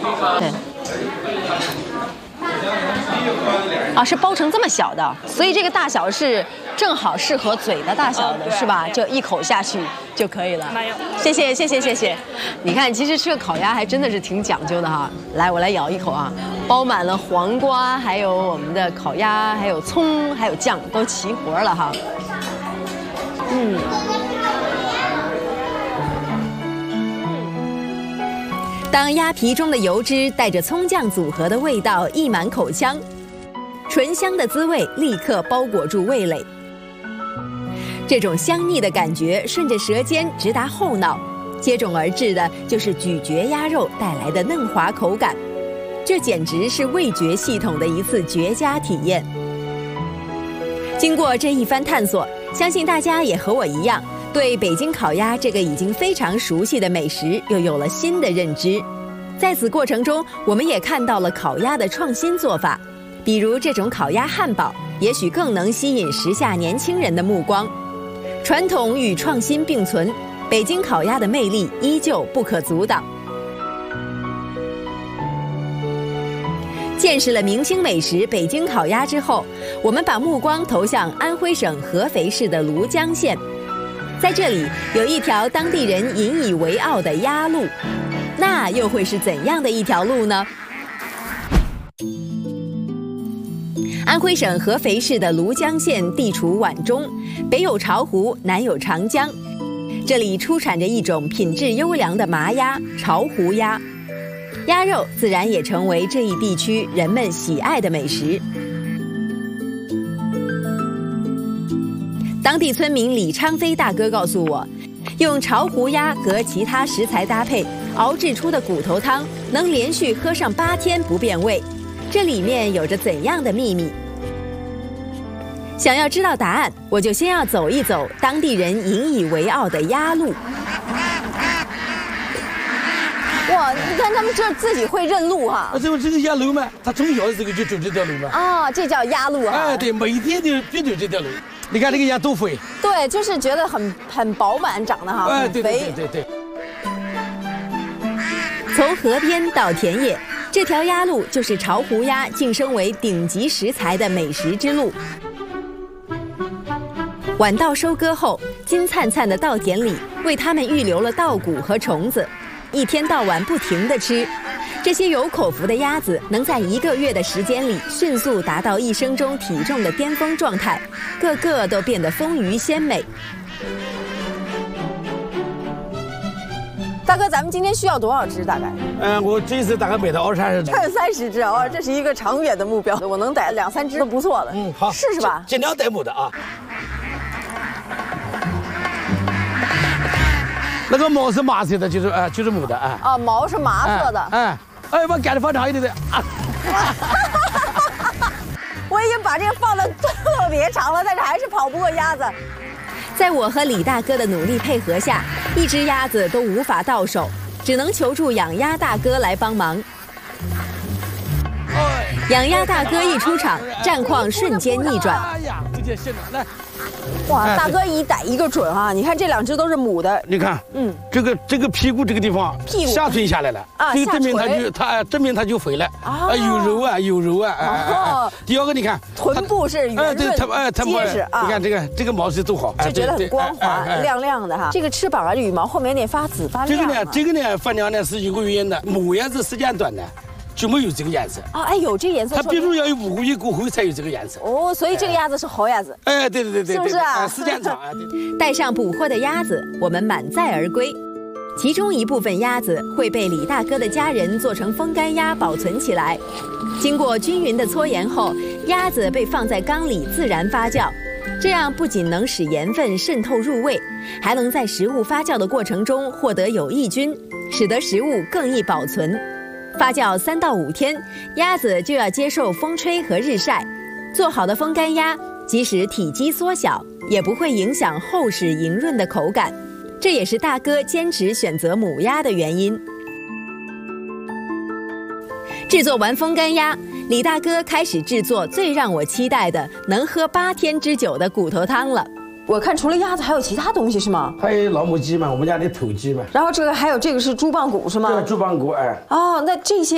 对。啊，是包成这么小的，所以这个大小是正好适合嘴的大小的，是吧？就一口下去就可以了。 没有， 谢谢谢谢谢谢。你看，其实吃个烤鸭还真的是挺讲究的哈。来，我来咬一口啊，包满了黄瓜，还有我们的烤鸭，还有葱，还有酱，都齐活了哈。当鸭皮中的油脂带着葱酱组合的味道溢满口腔，醇香的滋味立刻包裹住味蕾。这种香腻的感觉顺着舌尖直达后脑，接踵而至的就是咀嚼鸭肉带来的嫩滑口感，这简直是味觉系统的一次绝佳体验。经过这一番探索，相信大家也和我一样，对北京烤鸭这个已经非常熟悉的美食又有了新的认知。在此过程中，我们也看到了烤鸭的创新做法，比如这种烤鸭汉堡，也许更能吸引时下年轻人的目光。传统与创新并存，北京烤鸭的魅力依旧不可阻挡。见识了明星美食北京烤鸭之后，我们把目光投向安徽省合肥市的庐江县。在这里有一条当地人引以为傲的鸭路，那又会是怎样的一条路呢？安徽省合肥市的庐江县地处皖中，北有巢湖，南有长江，这里出产着一种品质优良的麻鸭——巢湖鸭，鸭肉自然也成为这一地区人们喜爱的美食。当地村民李昌飞大哥告诉我，用巢湖鸭和其他食材搭配熬制出的骨头汤，能连续喝上8天不变味。这里面有着怎样的秘密？想要知道答案，我就先要走一走当地人引以为傲的鸭路。哇，你看他们这自己会认路哈。 这个鸭路嘛，他从小这个就走这条路嘛。 啊，这叫鸭路啊。 哎，对，每天就必走这条路。你看这个鸭多肥。 对，就是觉得很饱满，长得哈， 哎， 很肥。 对。 从河边到田野，这条鸭路就是巢湖鸭晋升为顶级食材的美食之路。晚稻收割后，金灿灿的稻田里为它们预留了稻谷和虫子，一天到晚不停地吃。这些有口福的鸭子能在1个月的时间里迅速达到一生中体重的巅峰状态，个个都变得丰腴鲜美。大哥，咱们今天需要多少只？大概？ 我这次大概买到20-30只。 30只啊，这是一个长远的目标。我能逮2-3只都不错了。 好， 试试吧。 尽量逮母的啊。那个毛是麻色的，就是母的啊。 啊，毛是麻色的。 哎，我赶紧放长一点的啊。 我已经把这个放得特别长了，但是还是跑不过鸭子。在我和李大哥的努力配合下，一只鸭子都无法到手，只能求助养鸭大哥来帮忙。养鸭大哥一出场，战况瞬间逆转。 哎呀，直接现场来。 哇，大哥一逮一个准啊！你看这2只都是母的。 你看，这个屁股这个地方下垂下来了啊，这个证明它就肥了啊，有肉啊。第二个你看， 臀部是圆润结实啊。 你看这个毛是多好， 就觉得很光滑亮亮的哈。这个翅膀啊，羽毛后面有点发紫发亮。 这个呢，发亮呢是有个原因的，母鸭子时间短的。就没有这个颜色啊！哎，有这颜色， 它必须要有5个月过后才有这个颜色。 哦，所以这个鸭子是好鸭子。 哎，对，是不是啊？ 时间长啊。 带上捕获的鸭子，我们满载而归。其中一部分鸭子会被李大哥的家人做成风干鸭保存起来。经过均匀的搓研后，鸭子被放在缸里自然发酵，这样不仅能使盐分渗透入味，还能在食物发酵的过程中获得有益菌，使得食物更易保存。发酵3到5天，鸭子就要接受风吹和日晒。做好的风干鸭，即使体积缩小，也不会影响厚实莹润的口感。这也是大哥坚持选择母鸭的原因。制作完风干鸭，李大哥开始制作最让我期待的能喝8天之久的骨头汤了。我看除了鸭子还有其他东西是吗？ 还有老母鸡嘛，我们家的土鸡嘛。 然后这个还有这个是猪棒骨是吗？ 对，猪棒骨哎。 哦，那这些